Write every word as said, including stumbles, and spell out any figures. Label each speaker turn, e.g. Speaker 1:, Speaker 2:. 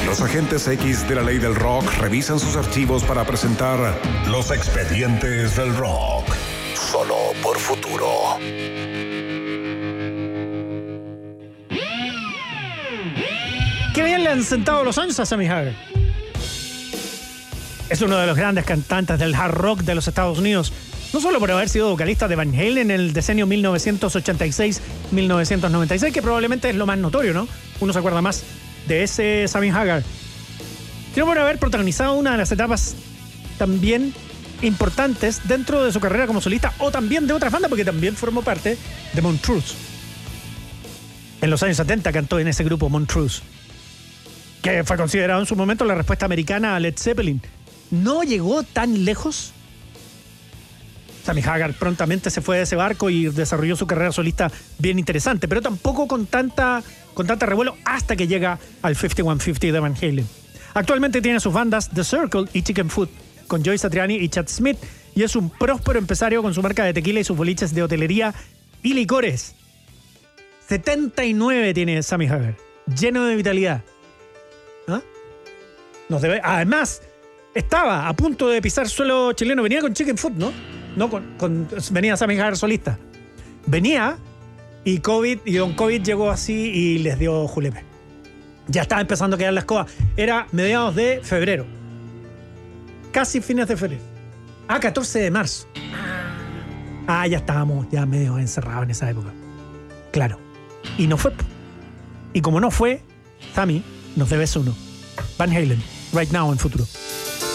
Speaker 1: Los agentes X de la ley del rock revisan sus archivos para presentar Los Expedientes del Rock. Solo por Futuro.
Speaker 2: Qué bien le han sentado los años a Sammy Hagar. Es uno de los grandes cantantes del hard rock de los Estados Unidos. No solo por haber sido vocalista de Van Halen en el decenio mil novecientos ochenta y seis a mil novecientos noventa y seis, que probablemente es lo más notorio, ¿no? Uno se acuerda más de ese Sammy Hagar. Sino por haber protagonizado una de las etapas también importantes dentro de su carrera como solista, o también de otras bandas, porque también formó parte de Montrose. En los años setenta cantó en ese grupo Montrose, que fue considerado en su momento la respuesta americana a Led Zeppelin. No llegó tan lejos. Sammy Hagar prontamente se fue de ese barco y desarrolló su carrera solista bien interesante, pero tampoco con tanta, con tanta revuelo hasta que llega al cincuenta y uno cincuenta de Van Halen. Actualmente tiene sus bandas The Circle y Chicken Food, con Joey Satriani y Chad Smith, y es un próspero empresario con su marca de tequila y sus boliches de hotelería y licores. setenta y nueve tiene Sammy Hagar, lleno de vitalidad. ¿Ah? Nos debe, además, estaba a punto de pisar suelo chileno. Venía con Chicken Food, ¿no? No, con, con, venía Sammy Hagar solista. Venía y COVID, y Don COVID llegó así y les dio julepe. Ya estaba empezando a quedar la escoba. Era mediados de febrero. Casi fines de febrero. Ah, catorce de marzo. Ah, ya estábamos ya medio encerrados en esa época. Claro. Y no fue. Y como no fue, Sammy nos debes uno. Van Halen, Right Now en Futuro.